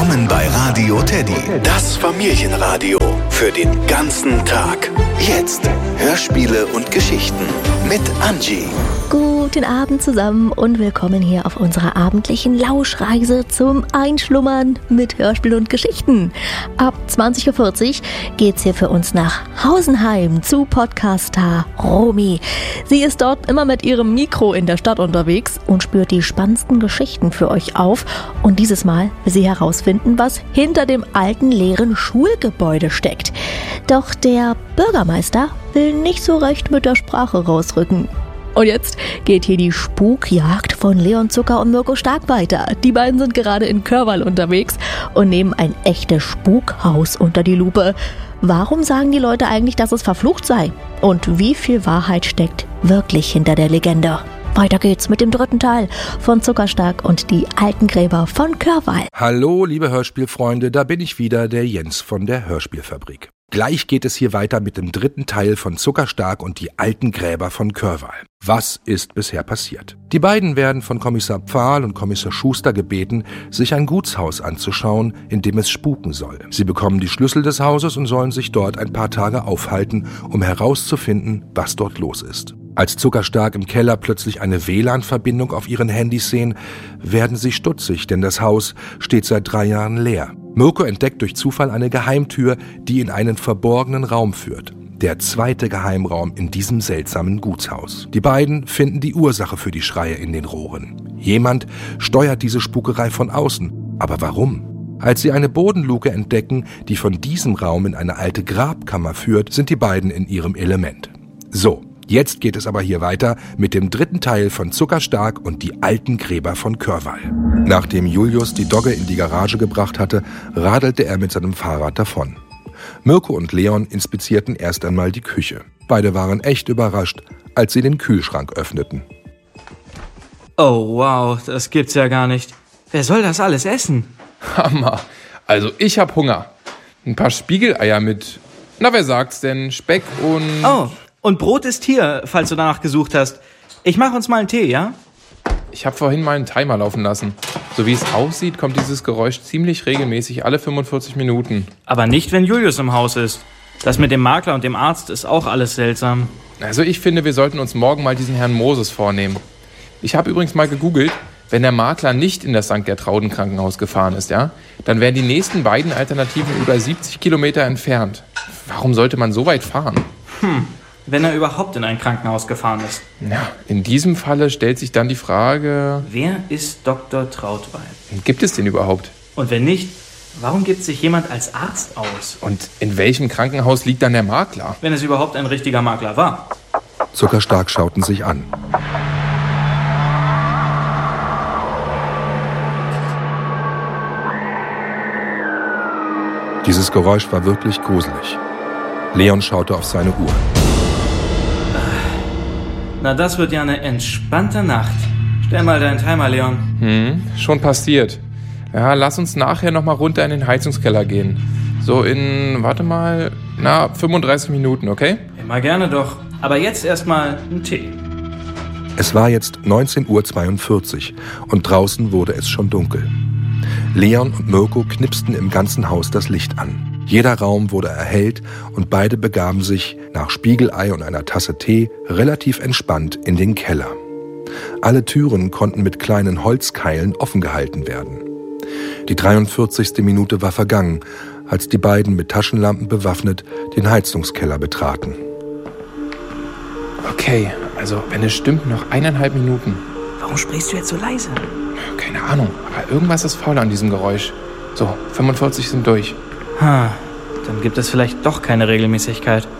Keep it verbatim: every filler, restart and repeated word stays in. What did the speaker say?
Willkommen bei Radio Teddy, das Familienradio für den ganzen Tag. Jetzt Hörspiele und Geschichten mit Angie. Guten Abend zusammen und willkommen hier auf unserer abendlichen Lauschreise zum Einschlummern mit Hörspiel und Geschichten. Ab zwanzig Uhr vierzig geht's hier für uns nach Hausenheim zu Podcaster Romy. Sie ist dort immer mit ihrem Mikro in der Stadt unterwegs und spürt die spannendsten Geschichten für euch auf. Und dieses Mal will sie herausfinden, was hinter dem alten leeren Schulgebäude steckt. Doch der Bürgermeister will nicht so recht mit der Sprache rausrücken. Und jetzt geht hier die Spukjagd von Leon Zucker und Mirko Stark weiter. Die beiden sind gerade in Körwall unterwegs und nehmen ein echtes Spukhaus unter die Lupe. Warum sagen die Leute eigentlich, dass es verflucht sei? Und wie viel Wahrheit steckt wirklich hinter der Legende? Weiter geht's mit dem dritten Teil von Zuckerstark und die alten Gräber von Körwall. Hallo, liebe Hörspielfreunde, da bin ich wieder, der Jens von der Hörspielfabrik. Gleich geht es hier weiter mit dem dritten Teil von Zuckerstark und die alten Gräber von Körwall. Was ist bisher passiert? Die beiden werden von Kommissar Pfahl und Kommissar Schuster gebeten, sich ein Gutshaus anzuschauen, in dem es spuken soll. Sie bekommen die Schlüssel des Hauses und sollen sich dort ein paar Tage aufhalten, um herauszufinden, was dort los ist. Als Zuckerstark im Keller plötzlich eine W L A N-Verbindung auf ihren Handys sehen, werden sie stutzig, denn das Haus steht seit drei Jahren leer. Mirko entdeckt durch Zufall eine Geheimtür, die in einen verborgenen Raum führt. Der zweite Geheimraum in diesem seltsamen Gutshaus. Die beiden finden die Ursache für die Schreie in den Rohren. Jemand steuert diese Spukerei von außen. Aber warum? Als sie eine Bodenluke entdecken, die von diesem Raum in eine alte Grabkammer führt, sind die beiden in ihrem Element. So. Jetzt geht es aber hier weiter mit dem dritten Teil von Zuckerstark und die alten Gräber von Körwall. Nachdem Julius die Dogge in die Garage gebracht hatte, radelte er mit seinem Fahrrad davon. Mirko und Leon inspizierten erst einmal die Küche. Beide waren echt überrascht, als sie den Kühlschrank öffneten. Oh wow, das gibt's ja gar nicht. Wer soll das alles essen? Hammer. Also ich hab Hunger. Ein paar Spiegeleier mit, na wer sagt's denn, Speck und... Oh. Und Brot ist hier, falls du danach gesucht hast. Ich mache uns mal einen Tee, ja? Ich habe vorhin mal einen Timer laufen lassen. So wie es aussieht, kommt dieses Geräusch ziemlich regelmäßig alle fünfundvierzig Minuten. Aber nicht, wenn Julius im Haus ist. Das mit dem Makler und dem Arzt ist auch alles seltsam. Also ich finde, wir sollten uns morgen mal diesen Herrn Moses vornehmen. Ich habe übrigens mal gegoogelt, wenn der Makler nicht in das Sankt Gertrauden Krankenhaus gefahren ist, ja, dann wären die nächsten beiden Alternativen über siebzig Kilometer entfernt. Warum sollte man so weit fahren? Hm. Wenn er überhaupt in ein Krankenhaus gefahren ist. Ja, in diesem Falle stellt sich dann die Frage... Wer ist Doktor Trautwein? Gibt es den überhaupt? Und wenn nicht, warum gibt sich jemand als Arzt aus? Und in welchem Krankenhaus liegt dann der Makler? Wenn es überhaupt ein richtiger Makler war. Zuckerstark schauten sich an. Dieses Geräusch war wirklich gruselig. Leon schaute auf seine Uhr. Na, das wird ja eine entspannte Nacht. Stell mal deinen Timer, Leon. Hm, schon passiert. Ja, lass uns nachher nochmal runter in den Heizungskeller gehen. So in, warte mal, na, fünfunddreißig Minuten, okay? Immer gerne doch. Aber jetzt erstmal einen Tee. Es war jetzt neunzehn Uhr zweiundvierzig und draußen wurde es schon dunkel. Leon und Mirko knipsten im ganzen Haus das Licht an. Jeder Raum wurde erhellt und beide begaben sich nach Spiegelei und einer Tasse Tee relativ entspannt in den Keller. Alle Türen konnten mit kleinen Holzkeilen offen gehalten werden. Die dreiundvierzigste Minute war vergangen, als die beiden mit Taschenlampen bewaffnet den Heizungskeller betraten. Okay, also wenn es stimmt, noch eineinhalb Minuten. Warum sprichst du jetzt so leise? Keine Ahnung, aber irgendwas ist faul an diesem Geräusch. So, fünfundvierzig sind durch. Ha, dann gibt es vielleicht doch keine Regelmäßigkeit.